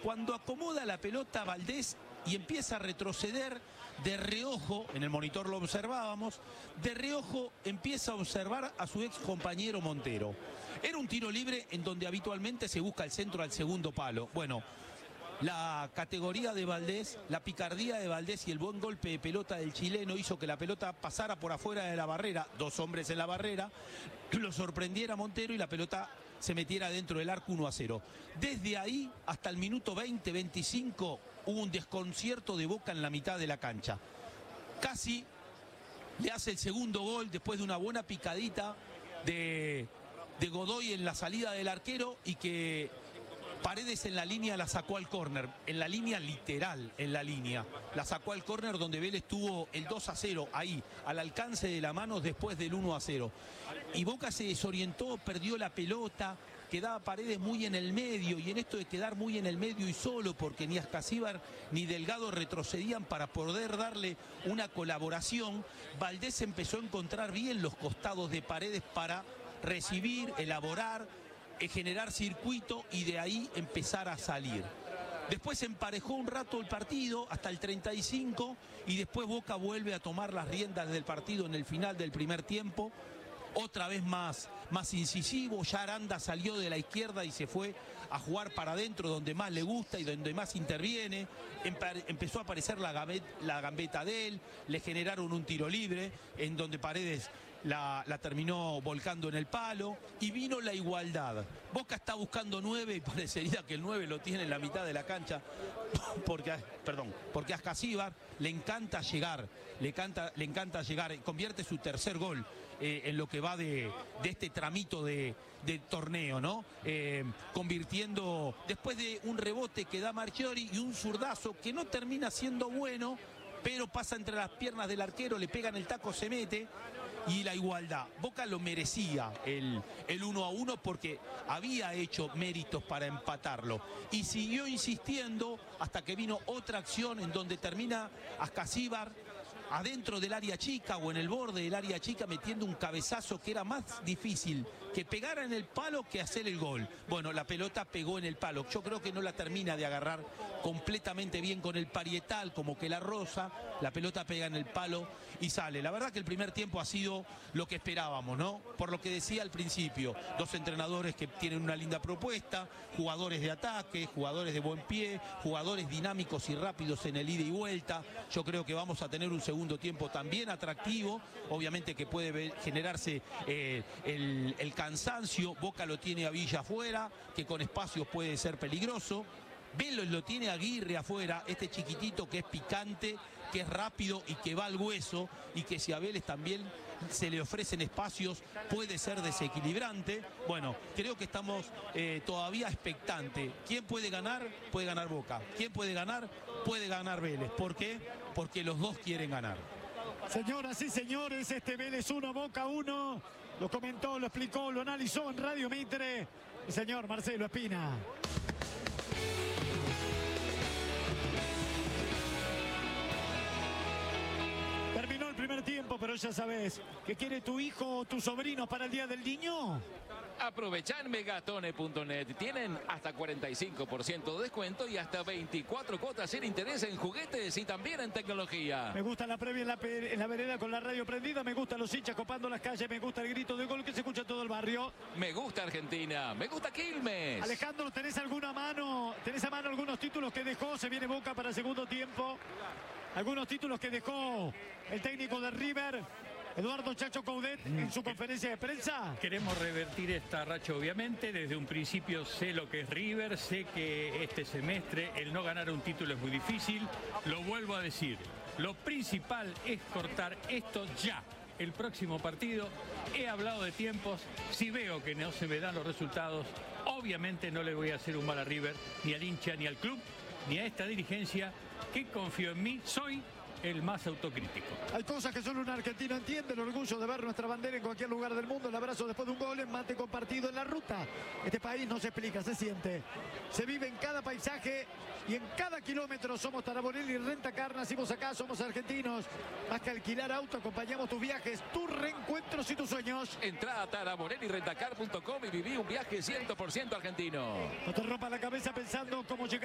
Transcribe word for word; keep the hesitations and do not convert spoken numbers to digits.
Cuando acomoda la pelota Valdés y empieza a retroceder de reojo, en el monitor lo observábamos, de reojo empieza a observar a su ex compañero Montero. Era un tiro libre en donde habitualmente se busca el centro al segundo palo. Bueno, la categoría de Valdés, la picardía de Valdés y el buen golpe de pelota del chileno hizo que la pelota pasara por afuera de la barrera, dos hombres en la barrera, lo sorprendiera Montero y la pelota se metiera dentro del arco uno a cero. Desde ahí hasta el minuto veinte, veinticinco hubo un desconcierto de Boca en la mitad de la cancha. Casi le hace el segundo gol después de una buena picadita de, de Godoy en la salida del arquero y que Paredes en la línea la sacó al córner, en la línea literal, en la línea. La sacó al córner donde Vélez tuvo el dos a cero, ahí, al alcance de la mano después del uno a cero. Y Boca se desorientó, perdió la pelota, quedaba Paredes muy en el medio, y en esto de quedar muy en el medio y solo, porque ni Ascasíbar ni Delgado retrocedían para poder darle una colaboración, Valdés empezó a encontrar bien los costados de Paredes para recibir, elaborar, generar circuito y de ahí empezar a salir. Después se emparejó un rato el partido hasta el treinta y cinco y después Boca vuelve a tomar las riendas del partido en el final del primer tiempo. Otra vez más, más incisivo, ya Aranda salió de la izquierda y se fue a jugar para adentro donde más le gusta y donde más interviene. Empe- empezó a aparecer la gambeta, la gambeta de él, le generaron un tiro libre en donde Paredes la, la terminó volcando en el palo y vino la igualdad. Boca está buscando nueve y parecería que el nueve lo tiene en la mitad de la cancha porque, perdón, porque a Ascasíbar le encanta llegar, le, canta, le encanta llegar, convierte su tercer gol eh, en lo que va de, de este tramito de, de torneo, ¿no? Eh, convirtiendo después de un rebote que da Marchiori y un zurdazo que no termina siendo bueno, pero pasa entre las piernas del arquero, le pegan el taco, se mete y la igualdad. Boca lo merecía el, el uno a uno porque había hecho méritos para empatarlo y siguió insistiendo hasta que vino otra acción en donde termina Ascasíbar adentro del área chica o en el borde del área chica metiendo un cabezazo que era más difícil que pegara en el palo que hacer el gol. Bueno, la pelota pegó en el palo. Yo creo que no la termina de agarrar completamente bien con el parietal, como que la rosa, la pelota pega en el palo y sale. La verdad que el primer tiempo ha sido lo que esperábamos, ¿no? Por lo que decía al principio, dos entrenadores que tienen una linda propuesta, jugadores de ataque, jugadores de buen pie, jugadores dinámicos y rápidos en el ida y vuelta. Yo creo que vamos a tener un segundo tiempo también atractivo, obviamente que puede ver, generarse eh, el, el cansancio. Boca lo tiene a Villa afuera, que con espacios puede ser peligroso. Vélez lo tiene a Aguirre afuera, este chiquitito que es picante, que es rápido y que va al hueso, y que si a Vélez también se le ofrecen espacios puede ser desequilibrante. Bueno, creo que estamos eh, todavía expectantes. ¿Quién puede ganar? Puede ganar Boca. ¿Quién puede ganar? Puede ganar Vélez. ¿Por qué? Porque los dos quieren ganar. Señoras y señores, este Vélez uno, Boca uno. Lo comentó, lo explicó, lo analizó en Radio Mitre el señor Marcelo Espina. Terminó el primer tiempo, pero ya sabes, ¿qué quiere tu hijo o tu sobrino para el Día del Niño? Aprovecha en megatone punto net. Tienen hasta cuarenta y cinco por ciento de descuento y hasta veinticuatro cuotas sin interés en juguetes y también en tecnología. Me gusta la previa en la, en la vereda con la radio prendida, me gustan los hinchas copando las calles, me gusta el grito de gol que se escucha en todo el barrio. Me gusta Argentina, me gusta Quilmes. Alejandro, ¿tenés alguna mano? ¿Tenés a mano algunos títulos que dejó? Se viene Boca para el segundo tiempo. Algunos títulos que dejó el técnico de River, Eduardo Chacho Coudet, en su conferencia de prensa. Queremos revertir esta racha, obviamente. Desde un principio sé lo que es River, sé que este semestre el no ganar un título es muy difícil. Lo vuelvo a decir, lo principal es cortar esto ya. El próximo partido, he hablado de tiempos, si veo que no se me dan los resultados, obviamente no le voy a hacer un mal a River, ni al hincha, ni al club, ni a esta dirigencia, que confío en mí, soy el más autocrítico. Hay cosas que solo un argentino entiende, el orgullo de ver nuestra bandera en cualquier lugar del mundo, el abrazo después de un gol, el mate compartido en la ruta. Este país no se explica, se siente. Se vive en cada paisaje y en cada kilómetro. Somos Taraborelli y Rentacar, nacimos acá, somos argentinos. Más que alquilar auto, acompañamos tus viajes, tus reencuentros y tus sueños. Entrá a taraborelli rentacar punto com y viví un viaje cien por ciento argentino. No te rompas la cabeza pensando cómo llegar